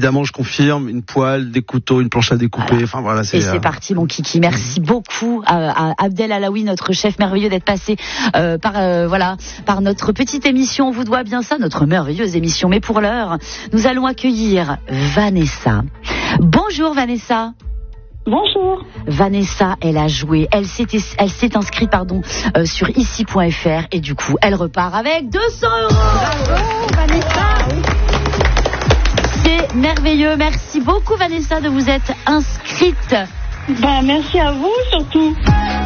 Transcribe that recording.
évidemment, je confirme, une poêle, des couteaux, une planche à découper. Enfin voilà, Et c'est parti, mon kiki. Merci beaucoup à Abdel Alaoui, notre chef merveilleux, d'être passé par notre petite émission. On vous doit bien ça, notre merveilleuse émission. Mais pour l'heure, nous allons accueillir Vanessa. Bonjour Vanessa. Bonjour. Vanessa, elle a joué, elle s'est inscrite sur ici.fr et du coup, elle repart avec 200 €. Bravo Vanessa. C'est merveilleux. Merci beaucoup Vanessa de vous être inscrite. Merci à vous surtout.